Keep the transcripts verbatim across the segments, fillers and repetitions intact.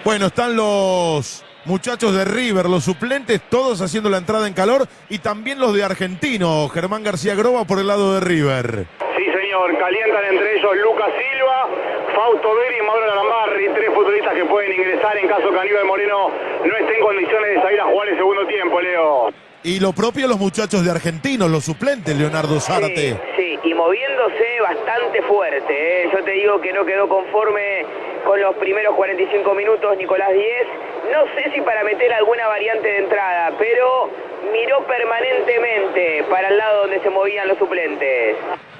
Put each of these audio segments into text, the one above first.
Bueno, están los muchachos de River, los suplentes, todos haciendo la entrada en calor, y también los de Argentino, Germán García Groba por el lado de River. Sí, señor, calientan entre ellos Lucas Silva, Fausto Vera y Mauro Larambarri, tres futbolistas que pueden ingresar en caso que Aníbal Moreno no esté en condiciones de salir a jugar el segundo tiempo, Leo. Y lo propio los muchachos de Argentinos, los suplentes, Leonardo Zárate. Sí, sí, y moviéndose bastante fuerte, ¿eh? Yo te digo que no quedó conforme con los primeros cuarenta y cinco minutos Nicolás Díez. No sé si para meter alguna variante de entrada, pero miró permanentemente para el lado donde se movían los suplentes.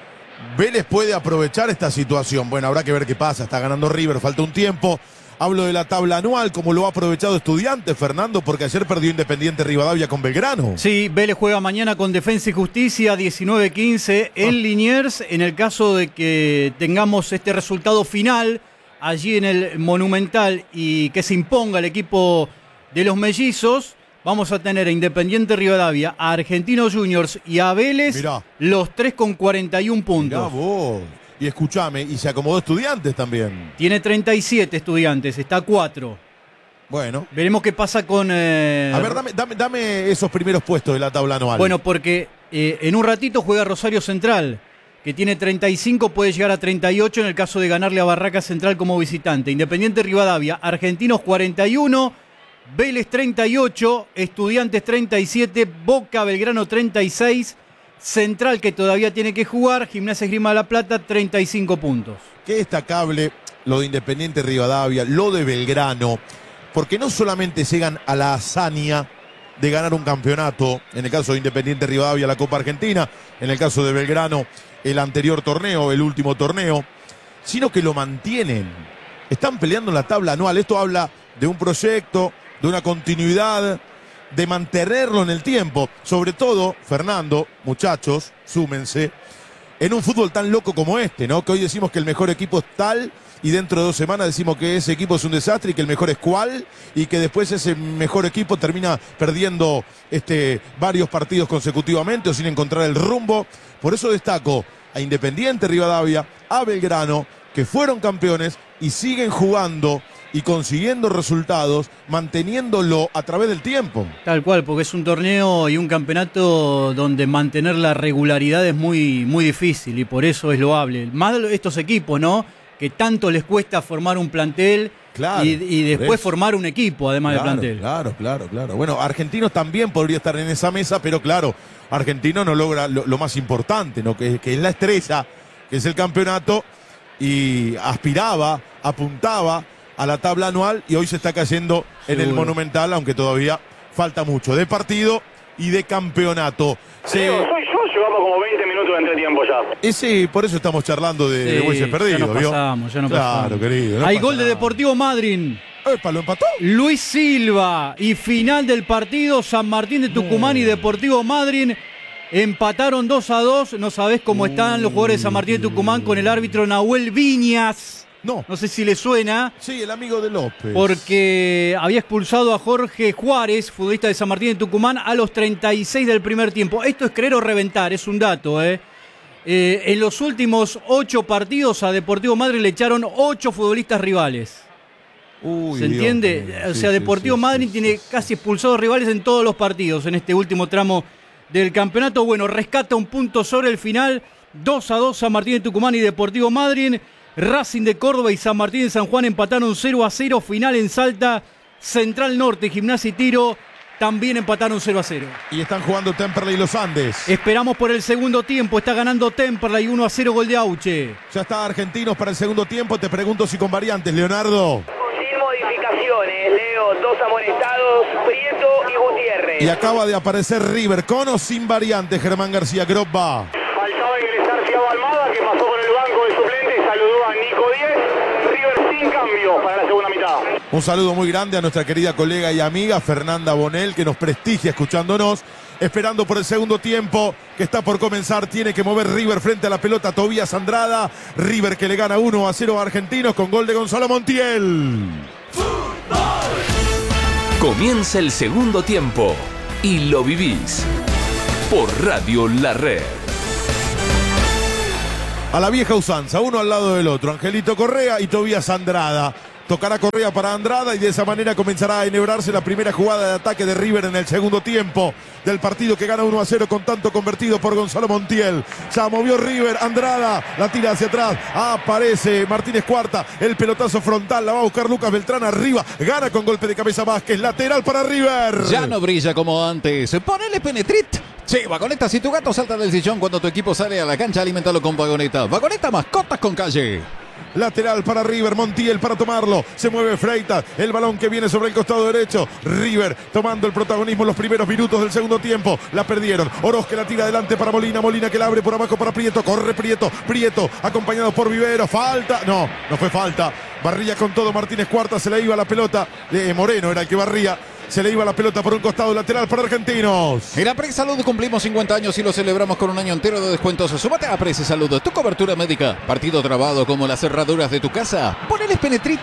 Vélez puede aprovechar esta situación. Bueno, habrá que ver qué pasa. Está ganando River, falta un tiempo. Hablo de la tabla anual, como lo ha aprovechado Estudiantes, Fernando, porque ayer perdió Independiente Rivadavia con Belgrano. Sí, Vélez juega mañana con Defensa y Justicia, diecinueve quince, en ah. Liniers. En el caso de que tengamos este resultado final allí en el Monumental y que se imponga el equipo de los mellizos, vamos a tener a Independiente Rivadavia, a Argentinos Juniors y a Vélez, Mirá. los tres con cuarenta y un puntos. Mirá vos. Y escúchame, y se acomodó Estudiantes también. Tiene treinta y siete Estudiantes, está a cuatro. Bueno. Veremos qué pasa con... Eh... A ver, dame, dame, dame esos primeros puestos de la tabla anual. Bueno, porque eh, en un ratito juega Rosario Central, que tiene treinta y cinco, puede llegar a treinta y ocho en el caso de ganarle a Barraca Central como visitante. Independiente Rivadavia, Argentinos cuarenta y uno, Vélez treinta y ocho, Estudiantes treinta y siete, Boca Belgrano treinta y seis... Central, que todavía tiene que jugar, Gimnasia Esgrima de la Plata, treinta y cinco puntos. Qué destacable lo de Independiente Rivadavia, lo de Belgrano, porque no solamente llegan a la hazaña de ganar un campeonato, en el caso de Independiente Rivadavia la Copa Argentina, en el caso de Belgrano el anterior torneo, el último torneo, sino que lo mantienen. Están peleando en la tabla anual. Esto habla de un proyecto, de una continuidad, de mantenerlo en el tiempo. Sobre todo, Fernando, muchachos, súmense, en un fútbol tan loco como este, ¿no? Que hoy decimos que el mejor equipo es tal y dentro de dos semanas decimos que ese equipo es un desastre y que el mejor es cual, y que después ese mejor equipo termina perdiendo este, varios partidos consecutivamente o sin encontrar el rumbo. Por eso destaco a Independiente Rivadavia, a Belgrano, que fueron campeones y siguen jugando y consiguiendo resultados, manteniéndolo a través del tiempo. Tal cual, porque es un torneo y un campeonato donde mantener la regularidad es muy, muy difícil, y por eso es loable. Más estos equipos, ¿no? Que tanto les cuesta formar un plantel, claro, y, y después formar un equipo, además claro, del plantel. Claro, claro, claro. Bueno, Argentinos también podría estar en esa mesa, pero claro, Argentino no logra lo, lo más importante, ¿no? Que, que es la estrella, que es el campeonato, y aspiraba, apuntaba a la tabla anual, y hoy se está cayendo en Seguro. el Monumental, aunque todavía falta mucho de partido y de campeonato. Sí, se... soy yo, llevamos como veinte minutos de entretiempo ya. Y sí, por eso estamos charlando de, sí, de bueyes perdidos, ya no ¿vio? pasamos, ya no claro, pasamos. querido. No Hay pasa gol de nada. Deportivo Madryn. Epa, ¿lo empató? Luis Silva, y final del partido, San Martín de Tucumán no. y Deportivo Madryn empataron dos a dos. No sabés cómo uh, están los jugadores de San Martín de Tucumán con el árbitro Nahuel Viñas. No. No sé si le suena. Sí, el amigo de López. Porque había expulsado a Jorge Juárez, futbolista de San Martín de Tucumán, a los treinta y seis del primer tiempo. Esto es creer o reventar, es un dato, ¿eh? Eh, en los últimos ocho partidos a Deportivo Madryn le echaron ocho futbolistas rivales. Uy, ¿se entiende? Dios, o sea, sí, Deportivo sí, Madryn sí, tiene sí, casi expulsados rivales en todos los partidos en este último tramo del campeonato. Bueno, rescata un punto sobre el final. dos a dos San Martín de Tucumán y Deportivo Madryn. Racing de Córdoba y San Martín de San Juan empataron cero a cero. Final en Salta. Central Norte, Gimnasia y Tiro también empataron cero a cero. Y están jugando Temperley y los Andes. Esperamos por el segundo tiempo. Está ganando Temperley uno a cero, gol de Auche. Ya está Argentinos para el segundo tiempo. Te pregunto si con variantes, Leonardo. Sin modificaciones, Leo. Dos amonestados, Prieto y Gutiérrez. Y acaba de aparecer River, con o sin variantes, Germán García Groba. Faltaba ingresar Thiago Almada, que pasó por el banco de suplentes. Saludó a Nico Díez. River sin cambio para la segunda mitad. Un saludo muy grande a nuestra querida colega y amiga Fernanda Bonel, que nos prestigia escuchándonos, esperando por el segundo tiempo que está por comenzar. Tiene que mover River frente a la pelota Tobías Andrada. River que le gana uno a cero a Argentinos con gol de Gonzalo Montiel. Comienza el segundo tiempo y lo vivís por Radio La Red. A la vieja usanza, uno al lado del otro, Angelito Correa y Tobías Andrada. Tocará Correa para Andrada y de esa manera comenzará a enhebrarse la primera jugada de ataque de River en el segundo tiempo del partido que gana uno a cero con tanto convertido por Gonzalo Montiel. Ya movió River, Andrada, la tira hacia atrás, aparece Martínez Cuarta, el pelotazo frontal, la va a buscar Lucas Beltrán arriba, gana con golpe de cabeza Vázquez, lateral para River. Ya no brilla como antes, ponele Penetrit. Sí, Vagoneta, si tu gato salta del sillón cuando tu equipo sale a la cancha, alimentalo con Vagoneta. Vagoneta, mascotas con calle. Lateral para River, Montiel para tomarlo, se mueve Freitas, el balón que viene sobre el costado derecho, River tomando el protagonismo en los primeros minutos del segundo tiempo, la perdieron, Oroz que la tira adelante para Molina, Molina que la abre por abajo para Prieto, corre Prieto, Prieto acompañado por Vivero, falta, no, no fue falta, barría con todo Martínez Cuarta, se le iba la pelota, de Moreno era el que barría. Se le iba la pelota por un costado lateral para Argentinos. En Apres Salud cumplimos cincuenta años y lo celebramos con un año entero de descuentos. Súmate a Apres Salud, tu cobertura médica. Partido trabado como las cerraduras de tu casa. Ponele Penetrit.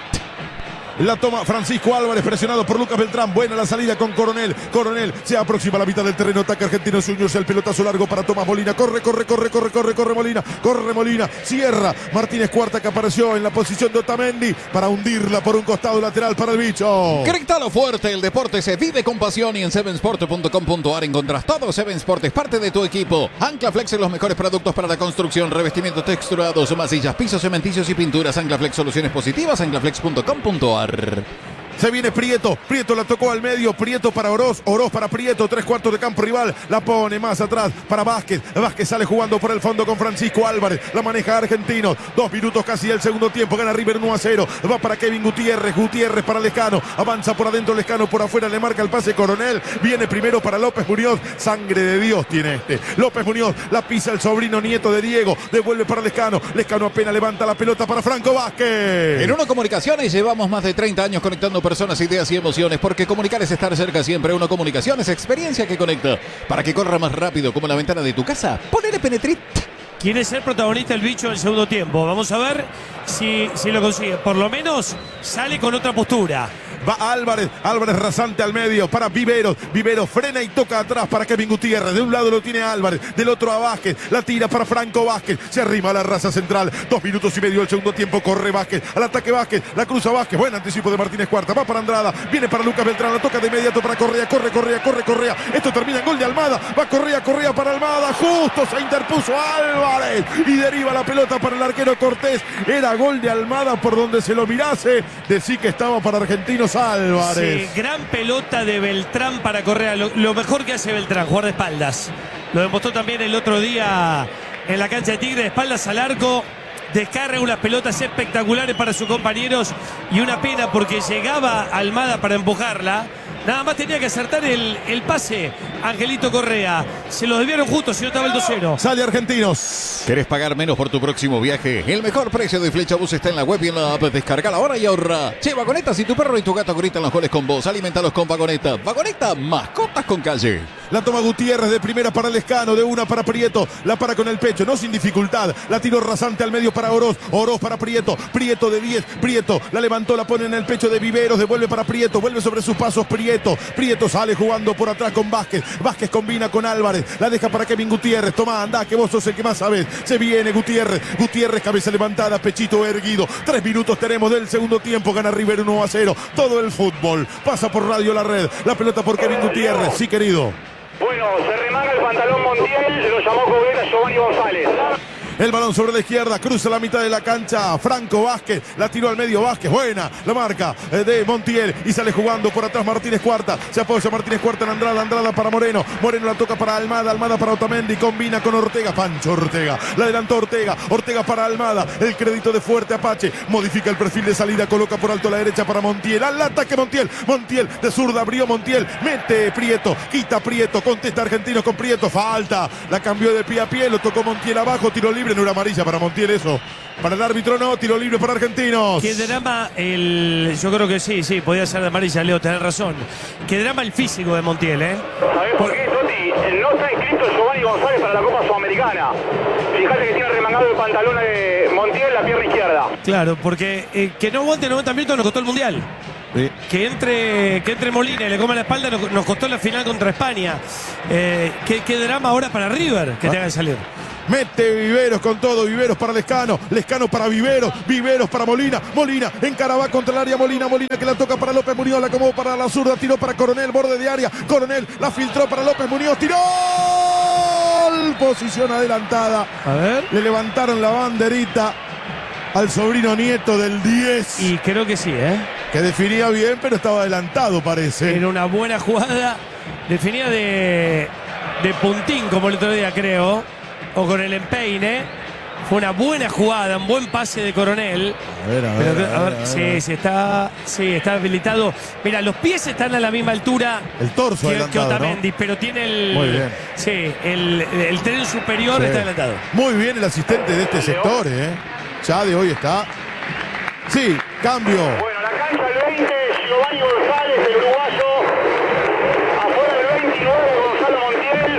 La toma Francisco Álvarez, presionado por Lucas Beltrán. Buena la salida con Coronel. Coronel se aproxima a la mitad del terreno. Ataca Argentinos Juniors. El pelotazo largo para Tomás Molina. Corre, corre, corre, corre, corre, corre Molina. Corre Molina. Cierra. Martínez Cuarta que apareció en la posición de Otamendi para hundirla por un costado lateral para el bicho. Gritalo fuerte. El deporte se vive con pasión y en seven sport punto com punto a r encontrás todo. Seven Sport es parte de tu equipo. Anclaflex es los mejores productos para la construcción. Revestimientos texturados, masillas, pisos, cementicios y pinturas. Anclaflex, soluciones positivas. anclaflex punto com punto a r. Se viene Prieto, Prieto la tocó al medio, Prieto para Oroz, Oroz para Prieto, tres cuartos de campo rival, la pone más atrás para Vázquez, Vázquez sale jugando por el fondo con Francisco Álvarez, la maneja Argentinos, dos minutos casi del segundo tiempo, gana River uno a cero, va para Kevin Gutiérrez, Gutiérrez para Lescano, avanza por adentro Lescano, por afuera le marca el pase Coronel, viene primero para López Muñoz, sangre de Dios tiene este, López Muñoz, la pisa el sobrino nieto de Diego, devuelve para Lescano, Lescano apenas levanta la pelota para Franco Vázquez. En Uno Comunicaciones llevamos más de treinta años conectando personas, ideas y emociones, porque comunicar es estar cerca siempre. Uno Comunicaciones, experiencia que conecta. Para que corra más rápido como la ventana de tu casa, ponele Penetrit. Quiere ser protagonista el bicho del segundo tiempo. Vamos a ver si, si lo consigue. Por lo menos sale con otra postura. Va Álvarez, Álvarez rasante al medio para Viveros, Viveros frena y toca atrás para Kevin Gutiérrez, de un lado lo tiene Álvarez, del otro a Vázquez, la tira para Franco Vázquez, se arrima a la raza central, dos minutos y medio del segundo tiempo, corre Vázquez, al ataque Vázquez, la cruza Vázquez, buen anticipo de Martínez Cuarta, va para Andrada, viene para Lucas Beltrán, la toca de inmediato para Correa, corre, Correa, corre, Correa, esto termina en gol de Almada, va Correa, Correa para Almada, justo se interpuso Álvarez y deriva la pelota para el arquero Cortés, era gol de Almada por donde se lo mirase, decí que estaba para Argentinos Álvarez. Sí, gran pelota de Beltrán para Correa. Lo, lo mejor que hace Beltrán, jugar de espaldas. Lo demostró también el otro día en la cancha de Tigre, de espaldas al arco. Descarga unas pelotas espectaculares para sus compañeros. Y una pena porque llegaba Almada para empujarla. Nada más tenía que acertar el, el pase. Angelito Correa. Se lo debieron justo, si no estaba el dos cero. Sale Argentinos. ¿Querés pagar menos por tu próximo viaje? El mejor precio de Flechabús está en la web y en la app. Descargala ahora y ahorra. Che, Vagoneta, si tu perro y tu gato gritan los goles con vos, alimentalos con Vagoneta. Vagoneta, mascotas con calle. La toma Gutiérrez de primera para Lescano, de una para Prieto. La para con el pecho, no sin dificultad. La tiró rasante al medio para Oroz. Oroz para Prieto. Prieto de diez. Prieto la levantó, la pone en el pecho de Viveros. Devuelve para Prieto. Vuelve sobre sus pasos Prieto. Prieto sale jugando por atrás con Vázquez. Vázquez combina con Álvarez. La deja para Kevin Gutiérrez. Toma, anda, que vos sos el que más sabes. Se viene Gutiérrez. Gutiérrez, cabeza levantada, pechito erguido. Tres minutos tenemos del segundo tiempo. Gana River uno a cero. Todo el fútbol pasa por Radio La Red. La pelota por Kevin Gutiérrez. Sí, querido. Bueno, se remanga el pantalón Montiel, lo llamó Cobrera Giovanni González. El balón sobre la izquierda, cruza la mitad de la cancha, Franco Vázquez, la tiró al medio Vázquez, buena, la marca de Montiel y sale jugando por atrás Martínez Cuarta, se apoya Martínez Cuarta en Andrada, Andrada para Moreno, Moreno la toca para Almada, Almada para Otamendi, combina con Ortega, Pancho Ortega, la adelantó Ortega, Ortega para Almada, el crédito de Fuerte Apache, modifica el perfil de salida, coloca por alto a la derecha para Montiel, al ataque Montiel, Montiel de zurda, abrió Montiel, mete Prieto, quita Prieto, contesta Argentinos con Prieto, falta, la cambió de pie a pie, lo tocó Montiel abajo, tiro libre, no era amarilla para Montiel eso. Para el árbitro no, tiro libre para Argentinos. Qué drama el... Yo creo que sí, sí, podía ser de amarilla, Leo, tenés razón. Qué drama el físico de Montiel, ¿eh? ¿Sabés por qué, Toti? No está inscrito Giovanni González para la Copa Sudamericana. Fíjate que tiene remangado el pantalón de Montiel, la pierna izquierda. Claro, porque eh, que no aguante noventa minutos nos costó el Mundial. Sí. Que entre que entre Molina y le coma la espalda nos, nos costó la final contra España. Eh, ¿qué, qué drama ahora para River que ah. tenga que salir. Mete Viveros con todo. Viveros para Lescano. Lescano para Viveros. Viveros para Molina. Molina en Carabá contra el área. Molina. Molina que la toca para López Muñoz. La acomodó para la zurda. Tiró para Coronel. Borde de área. Coronel la filtró para López Muñoz. Tiró. Posición adelantada. A ver. Le levantaron la banderita al sobrino nieto del diez. Y creo que sí, ¿eh? Que definía bien, pero estaba adelantado, parece. Era una buena jugada. Definía de, de puntín, como el otro día, creo. O con el empeine. Fue una buena jugada, un buen pase de Coronel. A ver, a ver. Pero, a ver, a ver, a ver, sí, a ver. sí, está, sí, está habilitado. Mira, los pies están a la misma altura El torso que, que adelantado, Otamendi, ¿no? pero tiene el. Muy bien. Sí, el, el tren superior Sí. está adelantado. Muy bien el asistente de este sector, ¿eh? Ya de hoy está. Sí, cambio. Bueno, la cancha el veinte, Giovanni González, el uruguayo. Afuera el veintinueve, Gonzalo Montiel.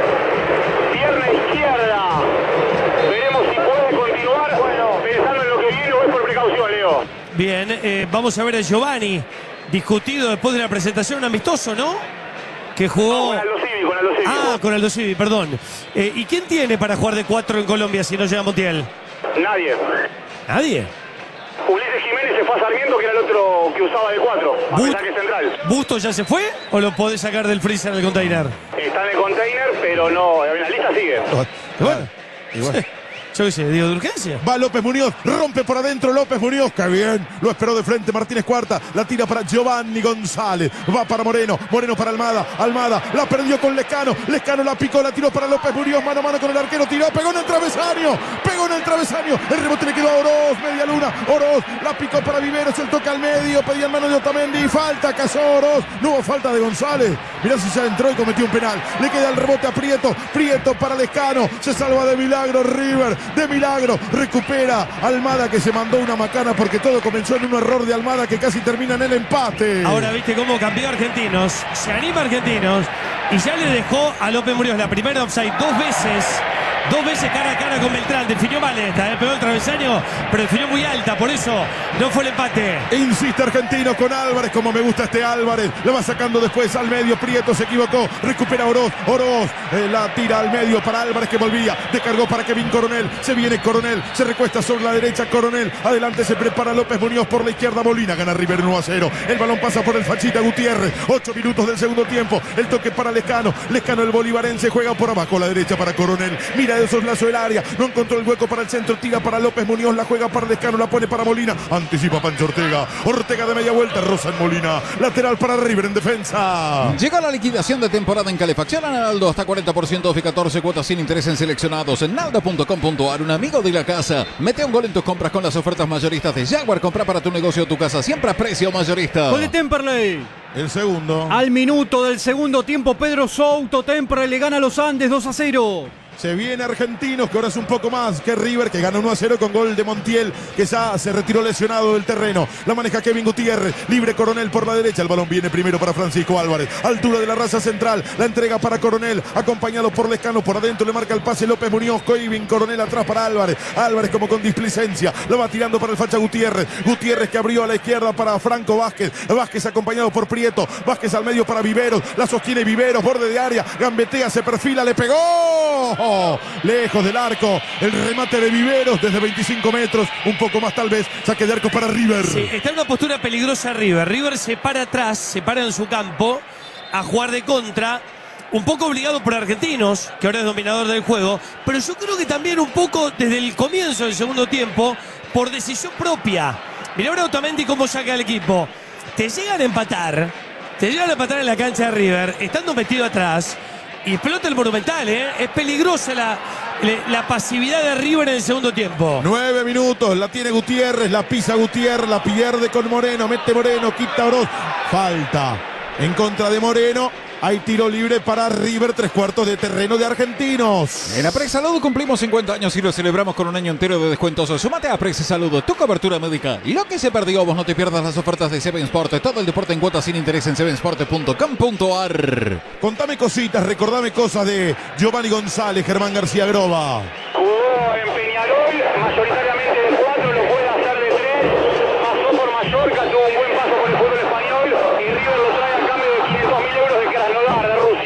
Pierna izquierda. Veremos si puede continuar. Bueno, pensando en lo que viene o es por precaución, Leo. Bien, eh, vamos a ver a Giovanni. Discutido después de la presentación, un amistoso, ¿no? Que jugó. Con Aldo Civi, con Aldo Civi. Ah, con Aldo Civi, perdón. Eh, ¿Y quién tiene para jugar de cuatro en Colombia si no llega Montiel? Nadie. Nadie. Ulises Jiménez se fue a Sarmiento, que era el otro que usaba de cuatro. A Bust- pesar que es central. ¿Busto ya se fue o lo podés sacar del freezer del container? Está en el container, pero no, en la lista sigue. Bueno. Y bueno. Yo qué sé, digo, de urgencia. Va López Muñoz, rompe por adentro López Muñoz, qué bien, lo esperó de frente Martínez Cuarta, la tira para Giovanni González, va para Moreno, Moreno para Almada, Almada, la perdió con Lescano, Lescano la picó, la tiró para López Muñoz, mano a mano con el arquero, tiró, pegó en el travesaño, pegó en el travesaño, el rebote le quedó a Oroz, media luna, Oroz, la picó para Viveros, el toque al medio, pedía en mano de Otamendi, falta, cazó Oroz, no hubo falta de González, mirá si ya entró y cometió un penal, le queda el rebote a Prieto, Prieto para Lescano, se salva de milagro River, de milagro, recupera Almada que se mandó una macana porque todo comenzó en un error de Almada que casi termina en el empate. Ahora viste cómo cambió Argentinos. Se anima Argentinos y ya le dejó a López Muñoz la primera offside dos veces. Dos veces cara a cara con Beltrán. Definió mal esta, ¿eh? Pegó el travesaño, pero definió muy alta. Por eso no fue el empate. Insiste Argentino con Álvarez, como me gusta este Álvarez. La va sacando después al medio. Prieto se equivocó. Recupera Oroz. Oroz eh, la tira al medio para Álvarez que volvía. Descargó para Kevin Coronel. Se viene Coronel. Se recuesta sobre la derecha Coronel. Adelante se prepara López Muñoz por la izquierda. Molina gana River uno a cero. El balón pasa por el Fachita Gutiérrez. Ocho minutos del segundo tiempo. El toque para Lescano. Lescano el bolivarense juega por abajo. La derecha para Coronel. Mira de soslazo el área. No encontró el hueco para el centro. Tira para López Muñoz. La juega para Lescano. La pone para Molina. Anticipa Pancho Ortega. Ortega de media vuelta. Rosa en Molina. Lateral para River en defensa. Llega la liquidación de temporada en calefacción Analdo, hasta cuarenta por ciento off y catorce cuotas sin interés en seleccionados en naldo punto com punto a r. Un amigo de la casa. Mete un gol en tus compras con las ofertas mayoristas de Jaguar. Compra para tu negocio o tu casa siempre a precio mayorista. Gol de Temperley. El segundo. Al minuto del segundo tiempo, Pedro Souto, Temperley le gana a los Andes dos a cero. Se viene Argentinos, que ahora es un poco más que River, que gana uno a cero con gol de Montiel, que ya se retiró lesionado del terreno. La maneja Kevin Gutiérrez, libre Coronel por la derecha. El balón viene primero para Francisco Álvarez. Altura de la raza central, la entrega para Coronel, acompañado por Lescano. Por adentro le marca el pase López Muñoz. Kevin Coronel atrás para Álvarez. Álvarez como con displicencia, lo va tirando para el facha Gutiérrez. Gutiérrez que abrió a la izquierda para Franco Vázquez. Vázquez acompañado por Prieto. Vázquez al medio para Viveros. La sostiene Viveros, borde de área. Gambetea, se perfila, le pegó. Lejos del arco, el remate de Viveros desde veinticinco metros, un poco más tal vez, saque de arco para River. Sí, está en una postura peligrosa River. River se para atrás, se para en su campo a jugar de contra. Un poco obligado por Argentinos, que ahora es dominador del juego, pero yo creo que también un poco desde el comienzo del segundo tiempo, por decisión propia. Mirá ahora Otamendi cómo saca al equipo. Te llegan a empatar, te llegan a empatar en la cancha de River, estando metido atrás. Y explota el Monumental, ¿eh? Es peligrosa la, la pasividad de River en el segundo tiempo. Nueve minutos, la tiene Gutiérrez, la pisa Gutiérrez, la pierde con Moreno, mete Moreno, quita Oroz. Falta en contra de Moreno. Hay tiro libre para River, tres cuartos de terreno de Argentinos. En Aprex Salud cumplimos cincuenta años y lo celebramos con un año entero de descuentos. Sumate a Aprex Salud, tu cobertura médica. Lo que se perdió, vos no te pierdas las ofertas de Seven Sport. Todo el deporte en cuotas sin interés en seven sport punto com punto a r. Contame cositas, recordame cosas de Giovanni González, Germán García Groba. Jugó en Peñarol, mayoritariamente de cuatro, lo puede hacer de tres. Pasó por Mallorca, tuvo un buen paso por el fútbol español y River lo trae a cambio de quinientos mil euros de Krasnodar de Rusia.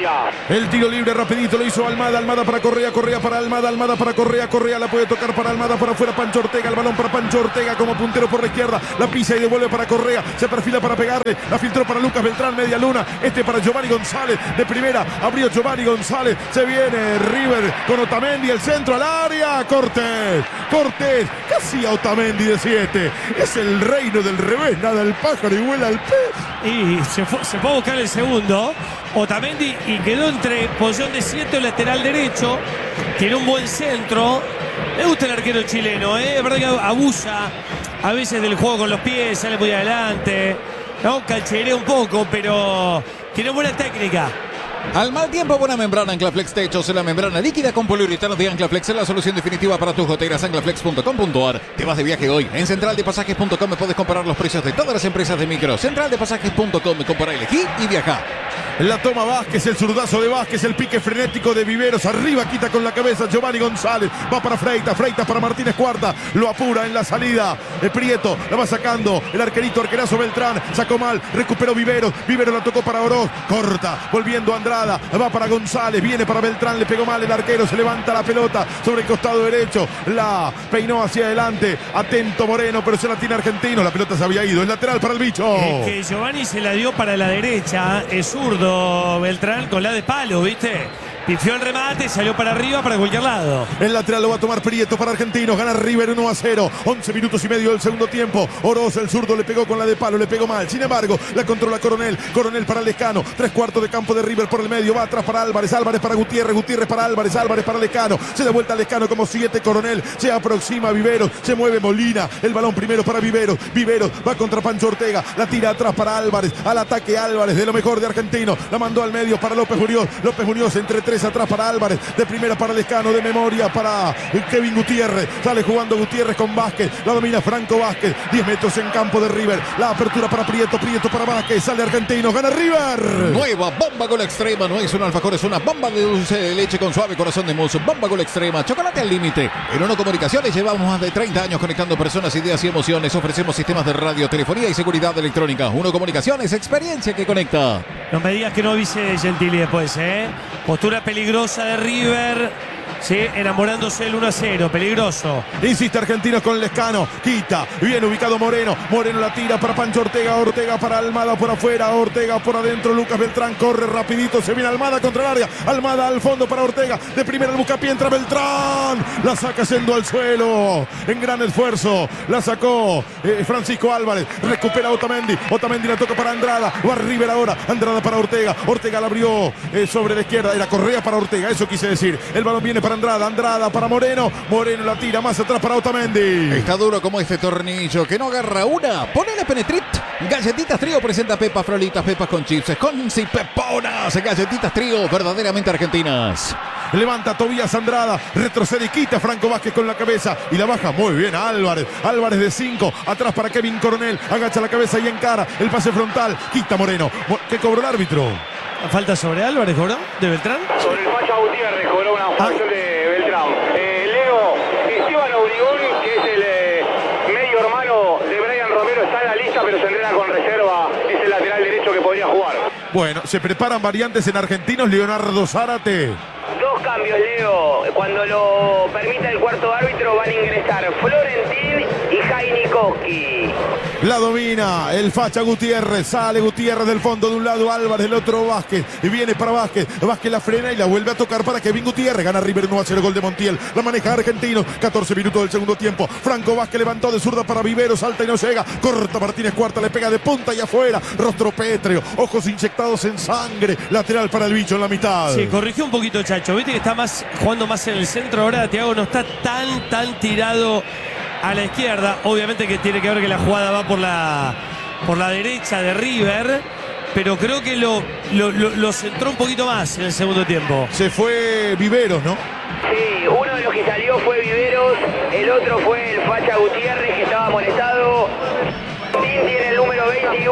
El tiro libre rapidito lo hizo Almada, Almada para Correa, Correa para Almada, Almada para Correa, Correa la puede tocar para Almada, para afuera Pancho Ortega, el balón para Pancho Ortega como puntero por la izquierda, la pisa y devuelve para Correa, se perfila para pegarle, la filtró para Lucas Beltrán, media luna, este para Giovanni González, de primera, abrió Giovanni González, se viene River con Otamendi, el centro al área, Cortés, Cortés, casi a Otamendi de siete, es el reino del revés, nada el pájaro y vuela el pez. Y se fue, se fue a buscar el segundo, Otamendi, y quedó entre posición de siete o lateral derecho. Tiene un buen centro. Me gusta el arquero chileno, ¿eh? Es verdad que abusa a veces del juego con los pies, sale muy adelante, ¿no? Calcherea un poco, pero tiene buena técnica. Al mal tiempo, buena membrana Anclaflex Techos, la membrana líquida con poliuretano de Anclaflex es la solución definitiva para tus goteras. Anclaflex punto com punto a r. Te vas de viaje hoy. En central de pasajes punto com puedes comparar los precios de todas las empresas de micro. central de pasajes punto com, compara, elegí y viaja. La toma Vázquez, el zurdazo de Vázquez, el pique frenético de Viveros, arriba quita con la cabeza Giovanni González, va para Freitas, Freitas para Martínez Cuarta, lo apura en la salida, el Prieto, la va sacando, el arquerito, arquerazo Beltrán, sacó mal, recuperó Viveros, Viveros la tocó para Oroz, corta, volviendo Andrada, va para González, viene para Beltrán, le pegó mal el arquero, se levanta la pelota sobre el costado derecho, la peinó hacia adelante, atento Moreno, pero se la tiene Argentino, la pelota se había ido, es lateral para el bicho. Es que Giovanni se la dio para la derecha, es zurdo Beltrán con la de palo, ¿viste? Pifió el remate, salió para arriba, para cualquier lado. El lateral lo va a tomar Prieto para Argentinos. Gana River uno a cero. once minutos y medio del segundo tiempo. Oroz, el zurdo, le pegó con la de palo, le pegó mal. Sin embargo, la controla Coronel. Coronel para Lescano. Tres cuartos de campo de River por el medio. Va atrás para Álvarez. Álvarez para Gutiérrez. Gutiérrez para Álvarez. Álvarez para Lescano. Se da vuelta a Lescano como siete. Coronel se aproxima a Viveros. Se mueve Molina. El balón primero para Viveros. Viveros va contra Pancho Ortega. La tira atrás para Álvarez. Al ataque Álvarez, de lo mejor de Argentino. La mandó al medio para López Muñoz. López Muñoz entre tres atrás para Álvarez. De primera para Lescano, de memoria para Kevin Gutiérrez. Sale jugando Gutiérrez con Vázquez. La domina Franco Vázquez. diez metros en campo de River. La apertura para Prieto. Prieto para Vázquez. Sale Argentino. Gana River. Nueva bomba Gol Extrema. No es un alfajor, es una bomba de dulce de leche con suave corazón de mousse. Bomba Gol Extrema. Chocolate al límite. En Uno Comunicaciones llevamos más de treinta años conectando personas, ideas y emociones. Ofrecemos sistemas de radio, telefonía y seguridad electrónica. Uno Comunicaciones, experiencia que conecta. No me digas que no avise Gentili después, ¿eh? Postura peligrosa de River. Sí, enamorándose el uno a cero, peligroso. Insiste Argentinos con Lescano, quita, bien ubicado Moreno, Moreno la tira para Pancho Ortega, Ortega para Almada por afuera, Ortega por adentro, Lucas Beltrán corre rapidito, se viene Almada contra el área, Almada al fondo para Ortega, de primera el buscapié, entra Beltrán, la saca yendo al suelo, en gran esfuerzo, la sacó eh, Francisco Álvarez, recupera Otamendi, Otamendi la toca para Andrada, va River ahora, Andrada para Ortega, Ortega la abrió eh, sobre la izquierda, era Correa para Ortega, eso quise decir, el balón viene para Andrada, Andrada para Moreno, Moreno la tira más atrás para Otamendi. Está duro como este tornillo que no agarra una. Ponele Penetrit. Galletitas Trío presenta Pepas Frolitas, Pepas con chips, con y peponas. Galletitas Trío, verdaderamente argentinas. Levanta Tobías Andrada, retrocede y quita Franco Vázquez con la cabeza y la baja muy bien Álvarez. Álvarez de cinco, atrás para Kevin Coronel, agacha la cabeza y encara el pase frontal, quita Moreno. ¿Qué cobró el árbitro? Falta sobre Álvarez, ¿cobró? ¿De Beltrán? Sobre el Facha Gutiérrez cobró una infracción de Beltrán. Eh, Leo, Esteban Obligón, que es el eh, medio hermano de Brian Romero, está en la lista, pero se entrena con reserva. Es el lateral derecho que podría jugar. Bueno, se preparan variantes en Argentinos. Leonardo Zárate. Dos cambios, Leo. Cuando lo permita el cuarto árbitro van a ingresar Florentín y Jainikoski. La domina el Facha Gutiérrez. Sale Gutiérrez del fondo, de un lado Álvarez, del otro Vázquez. Y viene para Vázquez. Vázquez la frena y la vuelve a tocar para Kevin Gutiérrez. Gana River uno a cero, gol de Montiel. La maneja Argentino. catorce minutos del segundo tiempo. Franco Vázquez levantó de zurda para Vivero. Salta y no llega. Corta Martínez Cuarta. Le pega de punta y afuera. Rostro pétreo. Ojos inyectados en sangre. Lateral para el bicho en la mitad. Sí, corrigió un poquito Chacho. Viste que está más jugando más en el centro. Ahora Thiago no está tan, tan tirado a la izquierda. Obviamente que tiene que ver que la jugada va por la, por la derecha de River. Pero creo que lo, lo, lo, lo centró un poquito más en el segundo tiempo. Se fue Viveros, ¿no? Sí, uno de los que salió fue Viveros. El otro fue el Facha Gutiérrez, que estaba molestado. Tin tiene el número veintiuno.